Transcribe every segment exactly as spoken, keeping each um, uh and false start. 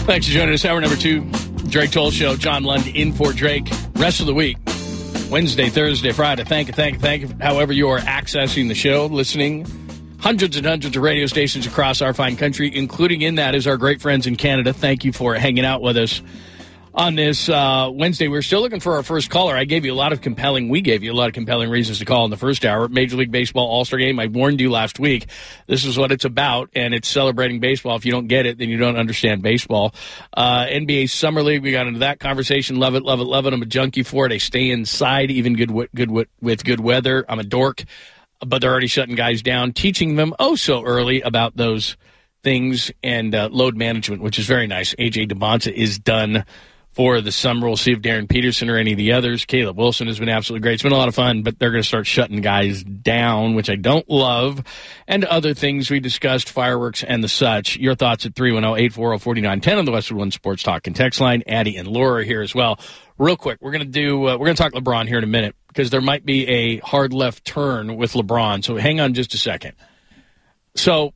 Thanks for joining us. Hour number two, Drake Toll Show. John Lund in for Drake. Rest of the week, Wednesday, Thursday, Friday. Thank you, thank you, thank you. However you are accessing the show, listening. Hundreds and hundreds of radio stations across our fine country, including in that is our great friends in Canada. Thank you for hanging out with us on this uh, Wednesday. We're still looking for our first caller. I gave you a lot of compelling, we gave you a lot of compelling reasons to call in the first hour. Major League Baseball All-Star Game. I warned you last week. This is what it's about, and it's celebrating baseball. If you don't get it, then you don't understand baseball. Uh, N B A Summer League, we got into that conversation. Love it, love it, love it. I'm a junkie for it. I stay inside, even good, good with good weather. I'm a dork, but they're already shutting guys down, teaching them oh so early about those things and uh, load management, which is very nice. A J DeBonta is done for the summer. We'll see if Darren Peterson or any of the others. Caleb Wilson has been absolutely great. It's been a lot of fun, but they're going to start shutting guys down, which I don't love, and other things we discussed, fireworks and the such. Your thoughts at three one zero, eight four zero, four nine one zero on the Westwood One Sports Talk and text line. Addie and Laura are here as well. Real quick, we're going to do uh, we're going to talk LeBron here in a minute because there might be a hard left turn with LeBron. So hang on just a second. So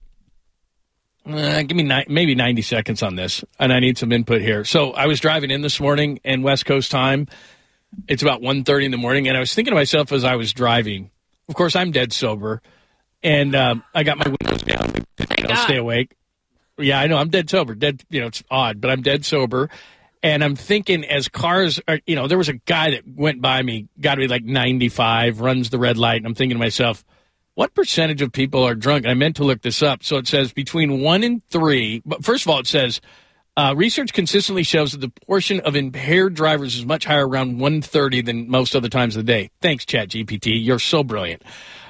Uh, give me ni- maybe ninety seconds on this, and I need some input here. So I was driving in this morning in West Coast time. It's about one thirty in the morning, and I was thinking to myself as I was driving, of course, I'm dead sober, and um, I got my windows down to you know, stay awake. Yeah, I know, I'm dead sober. Dead, you know, it's odd, but I'm dead sober. And I'm thinking as cars are, you know, there was a guy that went by me, got to be like ninety-five, runs the red light, and I'm thinking to myself, what percentage of people are drunk? I meant to look this up. So it says between one and three. But first of all, it says uh, research consistently shows that the portion of impaired drivers is much higher around one thirty than most other times of the day. Thanks, ChatGPT. You're so brilliant.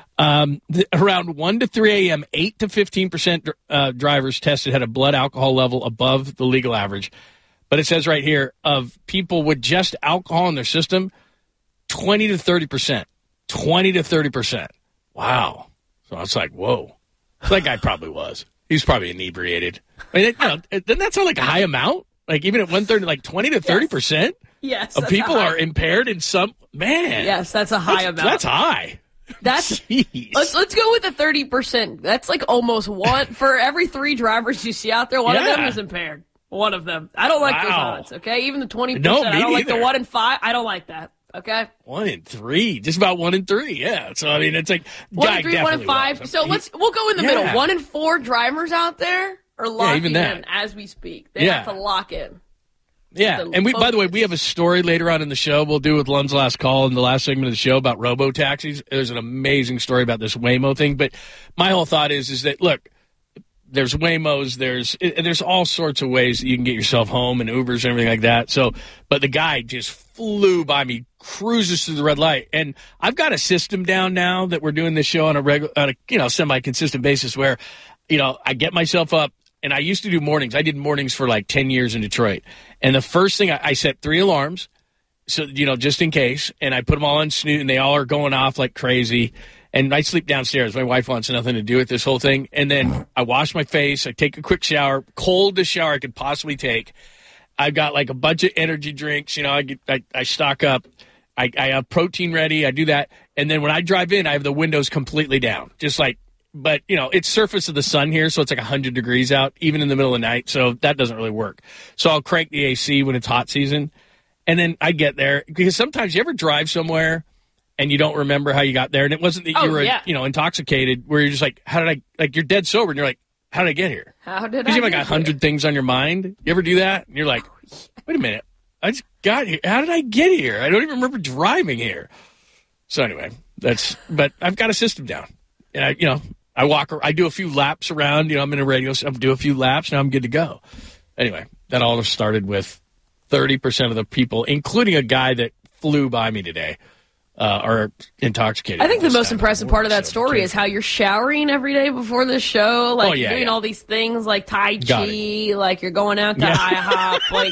Um, the, around one to three a.m., eight to fifteen percent uh, drivers tested had a blood alcohol level above the legal average. But it says right here of people with just alcohol in their system, twenty to thirty percent. twenty to thirty percent. Wow. So I was like, whoa. That guy probably was. He was probably inebriated. I mean, it, you know, it, doesn't that sound like a high amount? Like even at one thirty, like twenty to thirty percent yes. of people are impaired in some, man. Yes, that's a high that's, amount. That's high. That's Jeez. let's let's go with the thirty percent. That's like almost one for every three drivers you see out there. One yeah. of them is impaired. One of them. I don't like wow. those odds. Okay, even the twenty percent. No, me I don't like neither. the one in five. I don't like that. Okay. One in three, just about one in three. Yeah. So I mean, it's like one guy in three, one in five. was. So he, let's we'll go in the yeah. middle. One in four drivers out there are locking yeah, even that. in as we speak. They yeah. have to lock in. Yeah, and we. By the way, we have a story later on in the show we'll do with Lund's Last Call in the last segment of the show about robo-taxis. There's an amazing story about this Waymo thing. But my whole thought is, is that, look, there's Waymos, there's there's all sorts of ways that you can get yourself home and Ubers and everything like that. So, but the guy just flew by me, cruises through the red light. And I've got a system down now that we're doing this show on a regular, on a you know, semi-consistent basis where, you know, I get myself up. And I used to do mornings. I did mornings for like ten years in Detroit. And the first thing, I, I set three alarms, so you know, just in case. And I put them all on snooze, and they all are going off like crazy. And I sleep downstairs. My wife wants nothing to do with this whole thing. And then I wash my face. I take a quick shower, coldest shower I could possibly take. I've got like a bunch of energy drinks. You know, I get, I, I stock up. I, I have protein ready. I do that. And then when I drive in, I have the windows completely down, just like. But, you know, it's surface of the sun here, so it's like one hundred degrees out, even in the middle of the night, so that doesn't really work. So I'll crank the A C when it's hot season, and then I get there. Because sometimes you ever drive somewhere and you don't remember how you got there, and it wasn't that oh, you were, yeah. you know, intoxicated, where you're just like, how did I, like, you're dead sober, and you're like, how did I get here? How did I Because you have like get a hundred things on your mind. You ever do that? And you're like, wait a minute, I just got here. How did I get here? I don't even remember driving here. So anyway, that's, but I've got a system down, and I, you know, I walk, I do a few laps around, you know, I'm in a radio, so I do a few laps, now I'm good to go. Anyway, that all started with thirty percent of the people, including a guy that flew by me today, uh, are intoxicated. I think the most impressive part of that so story is how you're showering every day before the show, like oh, yeah, doing yeah. all these things like Tai Chi, like you're going out to yeah. IHOP, like,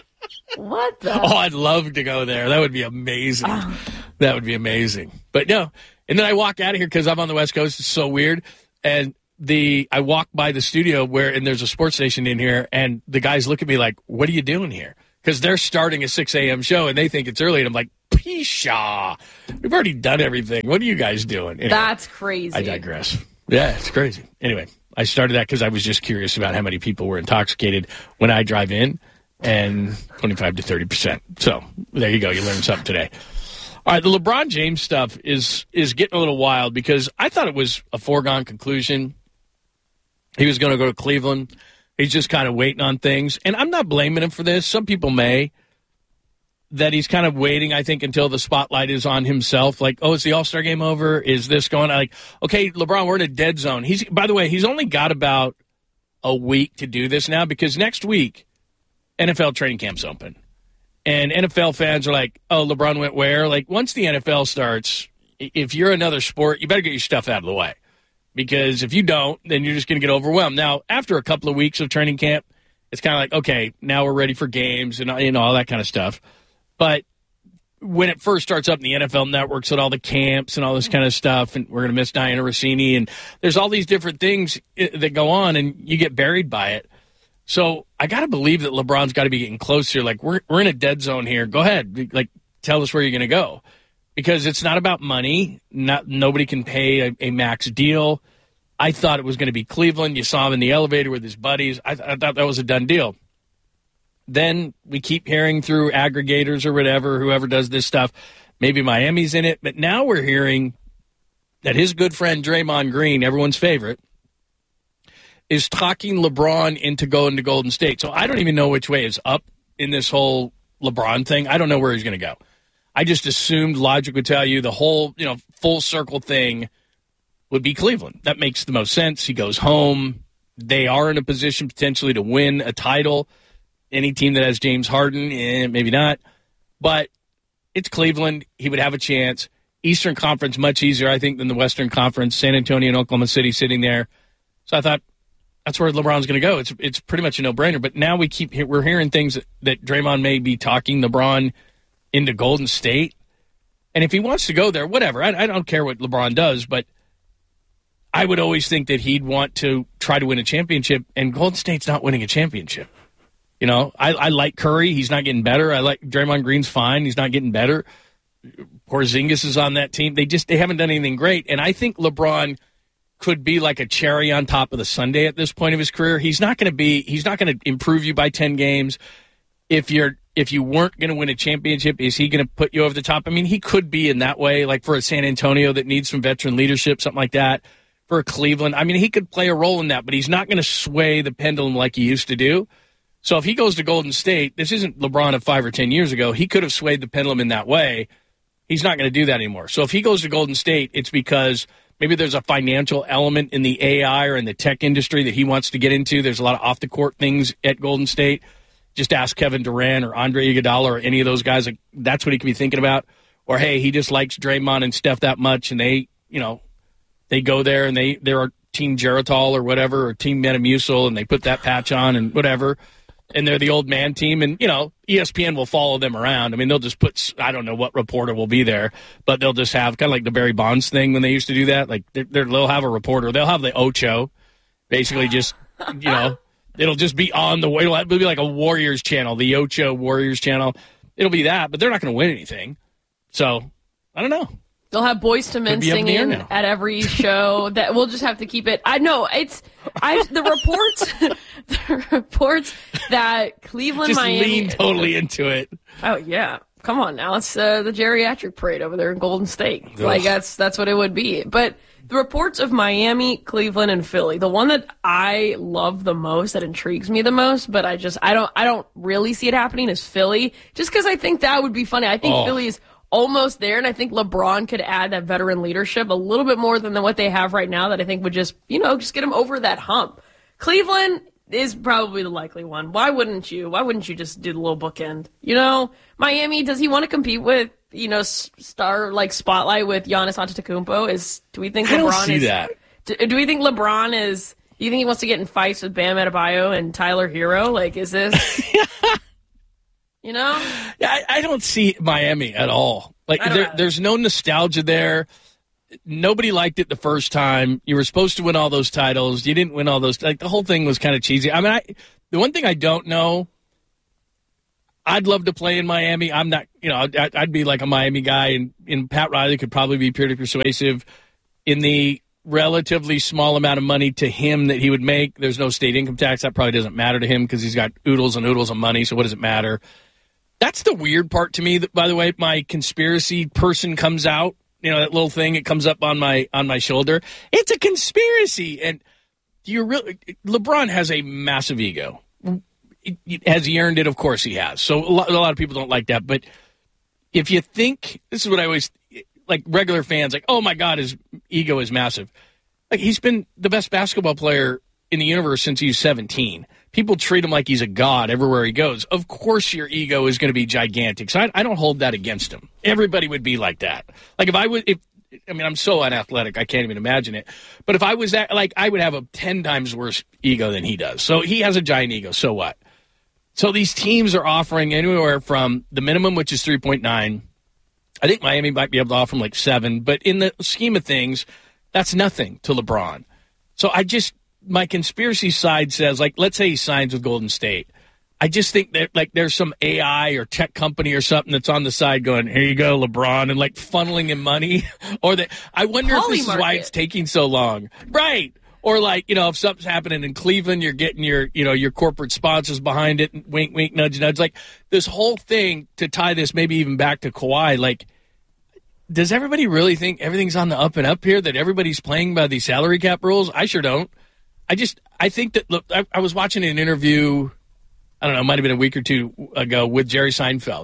what the? Oh, I'd love to go there. That would be amazing. Oh. That would be amazing. But no. And then I walk out of here because I'm on the West Coast. It's so weird. And the I walk by the studio where, and there's a sports station in here, and the guys look at me like, what are you doing here? Because they're starting a six a.m. show, and they think it's early. And I'm like, Pisha, we've already done everything. What are you guys doing? Anyway, That's crazy. I digress. Yeah, it's crazy. Anyway, I started that because I was just curious about how many people were intoxicated when I drive in, and twenty-five to thirty percent. So there you go. You learned something today. All right, the LeBron James stuff is is getting a little wild because I thought it was a foregone conclusion. He was going to go to Cleveland. He's just kind of waiting on things. And I'm not blaming him for this. Some people may. That he's kind of waiting, I think, until the spotlight is on himself. Like, oh, is the All-Star game over? Is this going on? Like, okay, LeBron, we're in a dead zone. He's, by the way, he's only got about a week to do this now because next week, N F L training camp's open. And N F L fans are like, oh, LeBron went where? Like, once the N F L starts, if you're another sport, you better get your stuff out of the way. Because if you don't, then you're just going to get overwhelmed. Now, after a couple of weeks of training camp, it's kind of like, okay, now we're ready for games and you know all that kind of stuff. But when it first starts up in the N F L networks and all the camps and all this kind of stuff, and we're going to miss Diana Rossini, and there's all these different things that go on, and you get buried by it. So I got to believe that LeBron's got to be getting closer. Like, we're we're in a dead zone here. Go ahead. Like, tell us where you're going to go. Because it's not about money. Not Nobody can pay a, a max deal. I thought it was going to be Cleveland. You saw him in the elevator with his buddies. I, I thought that was a done deal. Then we keep hearing through aggregators or whatever, whoever does this stuff, maybe Miami's in it. But now we're hearing that his good friend Draymond Green, everyone's favorite, is talking LeBron into going to Golden State. So I don't even know which way is up in this whole LeBron thing. I don't know where he's going to go. I just assumed logic would tell you the whole, you know, full circle thing would be Cleveland. That makes the most sense. He goes home. They are in a position potentially to win a title. Any team that has James Harden, eh, maybe not. But it's Cleveland. He would have a chance. Eastern Conference, much easier, I think, than the Western Conference. San Antonio and Oklahoma City sitting there. So I thought that's where LeBron's going to go. It's it's pretty much a no-brainer. But now we keep we're hearing things that, that Draymond may be talking LeBron into Golden State. And if he wants to go there, whatever. I, I don't care what LeBron does, but I would always think that he'd want to try to win a championship, and Golden State's not winning a championship. You know, I, I like Curry. He's not getting better. I like Draymond Green's fine. He's not getting better. Porzingis is on that team. They just they haven't done anything great. And I think LeBron could be like a cherry on top of the sundae at this point of his career. He's not going to be. He's not going to improve you by ten games. If you're if you weren't going to win a championship, is he going to put you over the top? I mean, he could be in that way, like for a San Antonio that needs some veteran leadership, something like that. For a Cleveland, I mean, he could play a role in that, but he's not going to sway the pendulum like he used to do. So if he goes to Golden State, this isn't LeBron of five or ten years ago. He could have swayed the pendulum in that way. He's not going to do that anymore. So if he goes to Golden State, it's because maybe there's a financial element in the A I or in the tech industry that he wants to get into. There's a lot of off-the-court things at Golden State. Just ask Kevin Durant or Andre Iguodala or any of those guys. Like, that's what he could be thinking about. Or, hey, he just likes Draymond and Steph that much, and they, you know, they go there and they, they're Team Geritol or whatever, or Team Metamucil, and they put that patch on and whatever. And they're the old man team, and, you know, E S P N will follow them around. I mean, they'll just put, I don't know what reporter will be there, but they'll just have kind of like the Barry Bonds thing when they used to do that. Like, they're, they're, they'll have a reporter. They'll have the Ocho, basically just, you know, it'll just be on the way. It'll be like a Warriors channel, the Ocho Warriors channel. It'll be that, but they're not going to win anything. So, I don't know. They'll have Boyz two Men singing at every show. That we'll just have to keep it. I know it's. I the reports. the reports that Cleveland, just Miami, lean totally into it. Oh yeah, come on now. It's uh, the geriatric parade over there in Golden State. Ugh. Like that's that's what it would be. But the reports of Miami, Cleveland, and Philly. The one that I love the most, that intrigues me the most, but I just I don't I don't really see it happening is Philly. Just because I think that would be funny. I think oh. Philly is almost there, and I think LeBron could add that veteran leadership a little bit more than what they have right now that I think would just, you know, just get them over that hump. Cleveland is probably the likely one. Why wouldn't you? Why wouldn't you just do the little bookend? You know, Miami, does he want to compete with, you know, star, like, spotlight with Giannis Antetokounmpo? Is, do we think LeBron I don't see is, that. Do, do we think LeBron is, do you think he wants to get in fights with Bam Adebayo and Tyler Hero? Like, is this... You know? Yeah, I, I don't see Miami at all. Like, there, there's no nostalgia there. Nobody liked it the first time. You were supposed to win all those titles. You didn't win all those. Like, the whole thing was kind of cheesy. I mean, I, the one thing I don't know, I'd love to play in Miami. I'm not, you know, I'd, I'd be like a Miami guy, and, and Pat Riley could probably be pretty persuasive. In the relatively small amount of money to him that he would make. There's no state income tax. That probably doesn't matter to him because he's got oodles and oodles of money, so what does it matter? That's the weird part to me. That, by the way, my conspiracy person comes out. You know, that little thing, it comes up on my on my shoulder. It's a conspiracy. And do you really LeBron has a massive ego. Has he earned it? Of course he has. So a lot, a lot of people don't like that. But if you think, this is what I always, like regular fans, like, oh my God, his ego is massive. Like, he's been the best basketball player in the universe since he was seventeen. People treat him like he's a god everywhere he goes. Of course your ego is going to be gigantic. So I, I don't hold that against him. Everybody would be like that. Like if I would, if I mean, I'm so unathletic, I can't even imagine it. But if I was that, like, I would have a ten times worse ego than he does. So he has a giant ego. So what? So these teams are offering anywhere from the minimum, which is three point nine. I think Miami might be able to offer him like seven. But in the scheme of things, that's nothing to LeBron. So I just, my conspiracy side says, like, let's say he signs with Golden State. I just think that, like, there's some A I or tech company or something that's on the side going, here you go, LeBron, and, like, funneling him money. Or that I wonder Poly if this market. is why it's taking so long. Right. Or, like, you know, if something's happening in Cleveland, you're getting your, you know, your corporate sponsors behind it, and wink, wink, nudge, nudge. Like, this whole thing, to tie this maybe even back to Kawhi, like, does everybody really think everything's on the up and up here, that everybody's playing by these salary cap rules? I sure don't. I just, I think that, look, I, I was watching an interview, I don't know, it might have been a week or two ago with Jerry Seinfeld.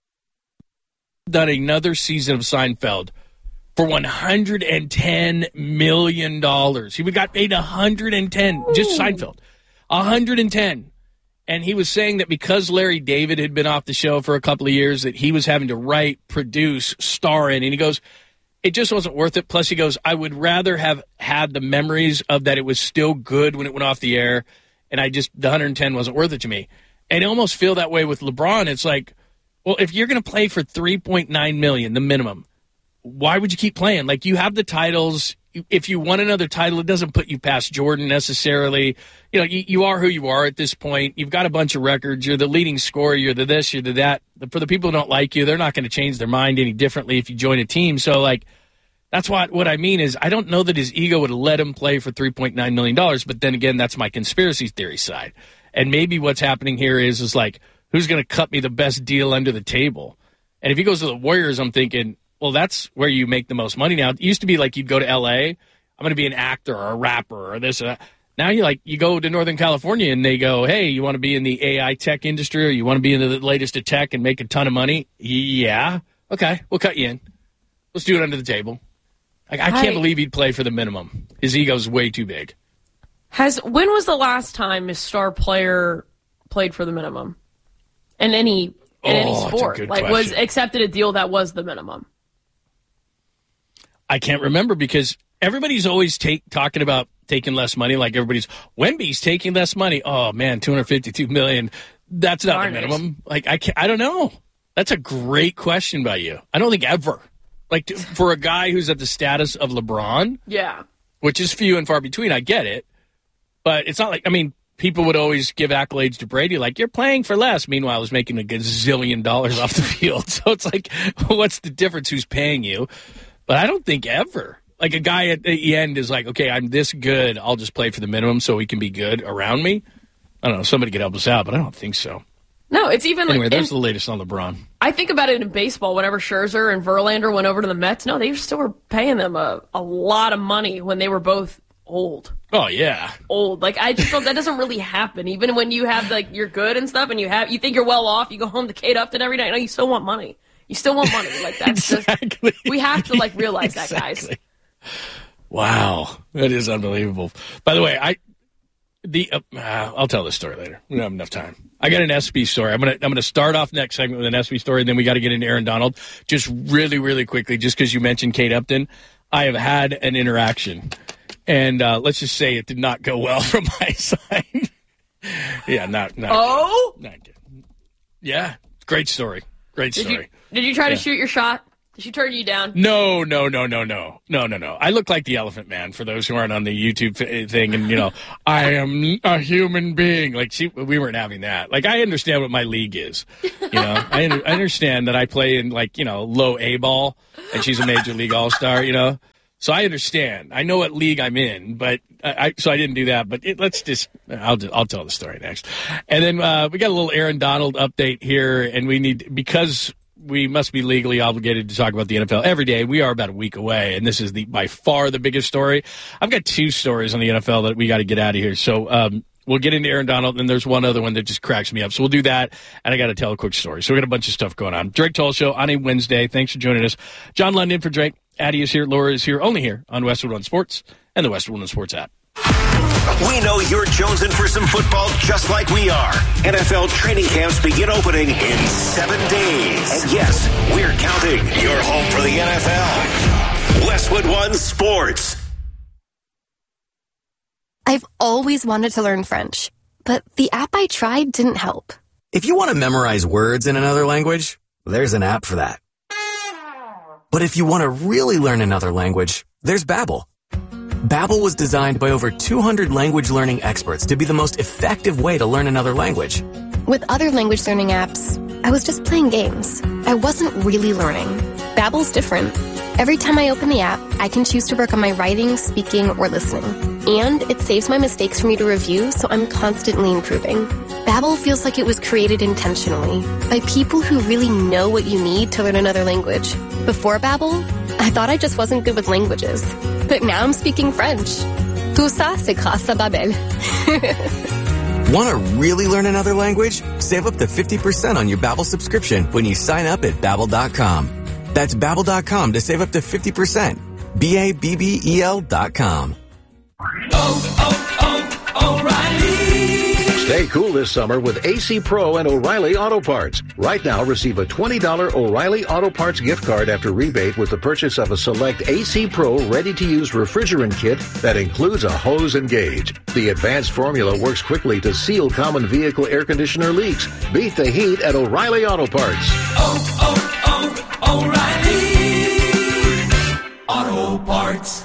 Done another season of Seinfeld for one hundred ten million dollars. He got paid one hundred ten, just Seinfeld, one hundred ten. And he was saying that because Larry David had been off the show for a couple of years, that he was having to write, produce, star in. And he goes, it just wasn't worth it. Plus, he goes, I would rather have had the memories of that it was still good when it went off the air, and I just, the one hundred ten wasn't worth it to me. And I almost feel that way with LeBron. It's like, well, if you're going to play for three point nine million dollars, the minimum, why would you keep playing? Like, you have the titles. If you won another title, it doesn't put you past Jordan necessarily. You know, you, you are who you are at this point. You've got a bunch of records. You're the leading scorer. You're the this, you're the that. For the people who don't like you, they're not going to change their mind any differently if you join a team. So, like, that's what, what I mean is I don't know that his ego would have let him play for three point nine million dollars. But then again, that's my conspiracy theory side. And maybe what's happening here is, is like, who's going to cut me the best deal under the table? And if he goes to the Warriors, I'm thinking, well, that's where you make the most money now. It used to be like you'd go to L A, I'm going to be an actor or a rapper or this or that. Now you like you go to Northern California and they go, hey, you want to be in the A I tech industry or you want to be in the latest of tech and make a ton of money? Yeah. Okay, we'll cut you in. Let's do it under the table. Like, I can't I, believe he'd play for the minimum. His ego's way too big. Has when was the last time a star player played for the minimum in any in oh, any sport? Like, question. Was accepted a deal that was the minimum? I can't remember because everybody's always take, talking about taking less money. Like everybody's, Wemby's taking less money. Oh man, two hundred fifty-two million dollars. That's not Darn the minimum. It. Like I, can't, I don't know. That's a great question by you. I don't think ever. Like to, for a guy who's at the status of LeBron, yeah, which is few and far between. I get it, but it's not like I mean, people would always give accolades to Brady, like you're playing for less. Meanwhile, he's making a gazillion dollars off the field. So it's like, what's the difference? Who's paying you? But I don't think ever. Like a guy at the end is like, okay, I'm this good. I'll just play for the minimum so he can be good around me. I don't know. Somebody could help us out, but I don't think so. No, it's even anyway, like... Anyway, there's the latest on LeBron. I think about it in baseball. Whenever Scherzer and Verlander went over to the Mets, no, they still were paying them a, a lot of money when they were both old. Oh, yeah. Old. Like, I just don't... That doesn't really happen. Even when you have, like, you're good and stuff and you have you think you're well off, you go home to Kate Upton every night. No, you still want money. You still want money. Like, that's exactly. just... We have to, like, realize exactly. that, guys. Wow. That is unbelievable. By the way, I... The uh, I'll tell this story later. We don't have enough time. I got an S B story. I'm gonna I'm gonna start off next segment with an S B story, and then we got to get into Aaron Donald. Just really, really quickly, just because you mentioned Kate Upton, I have had an interaction, and uh, let's just say it did not go well from my side. yeah, not not. Oh, good. Not good. Yeah, great story. Great story. Did you, did you try yeah. to shoot your shot? Did she turn you down? No, no, no, no, no, no, no, no. I look like the Elephant Man for those who aren't on the YouTube thing. And, you know, I am a human being. Like, she, we weren't having that. Like, I understand what my league is. You know, I, I understand that I play in, like, you know, low A ball and she's a major league all-star, you know. So I understand. I know what league I'm in, but I, I so I didn't do that. But it, let's just I'll I'll tell the story next. And then uh, we got a little Aaron Donald update here, and we need because we must be legally obligated to talk about the N F L every day. We are about a week away, and this is the by far the biggest story. I've got two stories on the N F L that we got to get out of here. So um, we'll get into Aaron Donald, and there's one other one that just cracks me up. So we'll do that, and I got to tell a quick story. So we got a bunch of stuff going on. Drake Toll Show on a Wednesday. Thanks for joining us. John London for Drake. Addie is here. Laura is here. Only here on Westwood One Sports and the Westwood One Sports app. We know you're jonesing for some football just like we are. N F L training camps begin opening in seven days. And yes, we're counting. Your home for the N F L. Westwood One Sports. I've always wanted to learn French, but the app I tried didn't help. If you want to memorize words in another language, there's an app for that. But if you want to really learn another language, there's Babbel. Babbel was designed by over two hundred language learning experts to be the most effective way to learn another language. With other language learning apps, I was just playing games. I wasn't really learning. Babbel's different. Every time I open the app, I can choose to work on my writing, speaking, or listening. And it saves my mistakes for me to review, so I'm constantly improving. Babbel feels like it was created intentionally by people who really know what you need to learn another language. Before Babbel, I thought I just wasn't good with languages. But now I'm speaking French. Tout ça, c'est grâce à Babbel. Want to really learn another language? Save up to fifty percent on your Babbel subscription when you sign up at Babbel dot com. That's Babbel dot com to save up to fifty percent. B A B B E L dot com. Oh, oh, oh, O'Reilly! Stay cool this summer with A C Pro and O'Reilly Auto Parts. Right now, receive a twenty dollars O'Reilly Auto Parts gift card after rebate with the purchase of a select A C Pro ready-to-use refrigerant kit that includes a hose and gauge. The advanced formula works quickly to seal common vehicle air conditioner leaks. Beat the heat at O'Reilly Auto Parts. Oh, oh, oh, O'Reilly Auto Parts.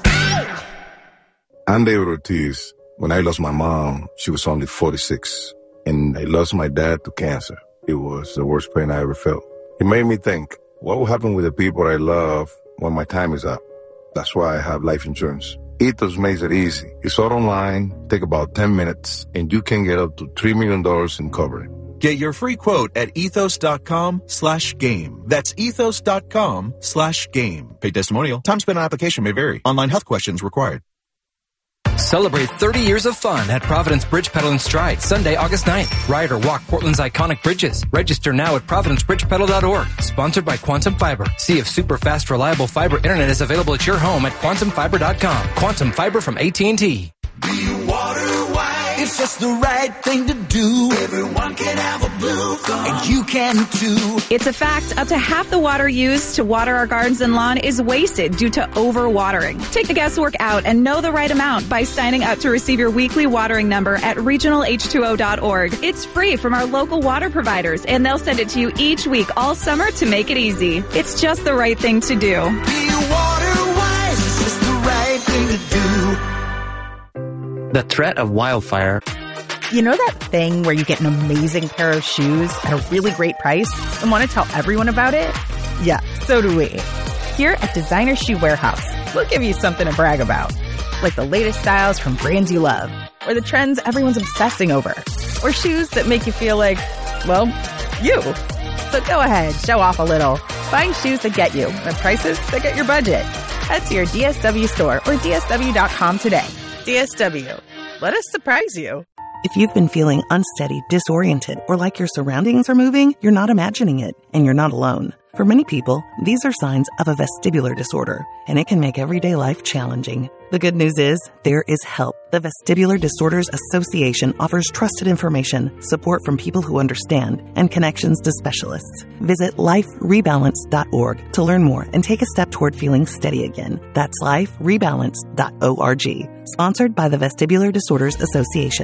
I'm David Ortiz. When I lost my mom, she was only forty-six, and I lost my dad to cancer. It was the worst pain I ever felt. It made me think, what will happen with the people I love when my time is up? That's why I have life insurance. Ethos makes it easy. It's all online, take about ten minutes, and you can get up to three million dollars in coverage. Get your free quote at ethos.com slash game. That's ethos.com slash game. Paid testimonial. Time spent on application may vary. Online health questions required. Celebrate thirty years of fun at Providence Bridge Pedal and Stride, Sunday, August ninth. Ride or walk Portland's iconic bridges. Register now at providence bridge pedal dot org. Sponsored by Quantum Fiber. See if super fast, reliable fiber internet is available at your home at quantum fiber dot com. Quantum Fiber from A T and T. Be water wise. It's just the right thing to do. Everyone can have a blue thumb. And you can too. It's a fact. Up to half the water used to water our gardens and lawn is wasted due to overwatering. Take the guesswork out and know the right amount by signing up to receive your weekly watering number at regional H two O dot org. It's free from our local water providers, and they'll send it to you each week all summer to make it easy. It's just the right thing to do. Be water wise. It's just the right thing to do. The threat of wildfire. You know that thing where you get an amazing pair of shoes at a really great price and want to tell everyone about it? Yeah, so do we. Here at Designer Shoe Warehouse, we'll give you something to brag about. Like the latest styles from brands you love, or the trends everyone's obsessing over, or shoes that make you feel like, well, you. So go ahead, show off a little. Find shoes that get you at prices that get your budget. Head to your D S W store or D S W dot com today. D S W. Let us surprise you. If you've been feeling unsteady, disoriented, or like your surroundings are moving, you're not imagining it, and you're not alone. For many people, these are signs of a vestibular disorder, and it can make everyday life challenging. The good news is, there is help. The Vestibular Disorders Association offers trusted information, support from people who understand, and connections to specialists. Visit life rebalance dot org to learn more and take a step toward feeling steady again. That's life rebalance dot org. Sponsored by the Vestibular Disorders Association.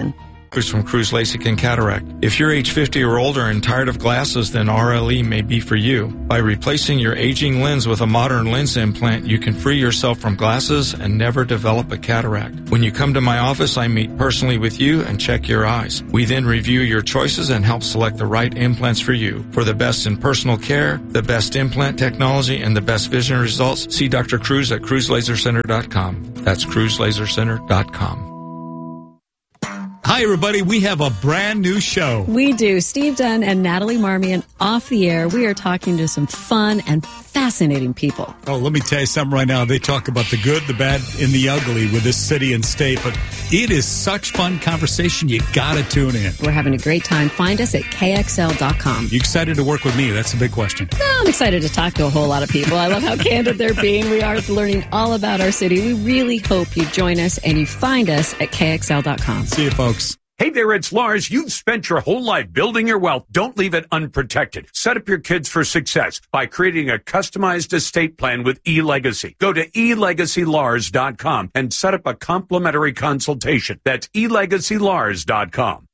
from Cruz LASIK and Cataract. If you're age fifty or older and tired of glasses, then R L E may be for you. By replacing your aging lens with a modern lens implant, you can free yourself from glasses and never develop a cataract. When you come to my office, I meet personally with you and check your eyes. We then review your choices and help select the right implants for you. For the best in personal care, the best implant technology, and the best vision results, see Doctor Cruz at cruz laser center dot com. That's cruz laser center dot com. Hi, everybody. We have a brand new show. We do. Steve Dunn and Natalie Marmion off the air. We are talking to some fun and fascinating people. Oh, let me tell you something right now. They talk about the good, the bad, and the ugly with this city and state. But it is such fun conversation. You got to tune in. We're having a great time. Find us at K X L dot com. You excited to work with me? That's a big question. No, I'm excited to talk to a whole lot of people. I love how candid they're being. We are learning all about our city. We really hope you join us and you find us at K X L dot com. See you, folks. Hey there, it's Lars. You've spent your whole life building your wealth. Don't leave it unprotected. Set up your kids for success by creating a customized estate plan with eLegacy. Go to e legacy lars dot com and set up a complimentary consultation. That's e legacy lars dot com.